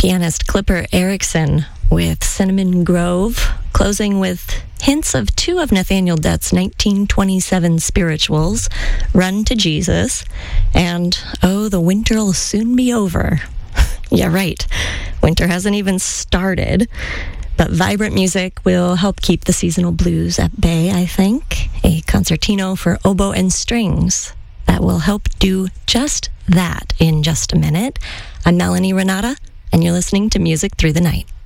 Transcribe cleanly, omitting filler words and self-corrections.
Pianist Clipper Erickson with Cinnamon Grove, closing with hints of two of Nathaniel Dett's 1927 spirituals, Run to Jesus, and Oh, the Winter'll Soon Be Over. Yeah, right. Winter hasn't even started, but vibrant music will help keep the seasonal blues at bay, I think. A concertino for oboe and strings that will help do just that in just a minute. I'm Melanie Renata, and you're listening to Music Through the Night.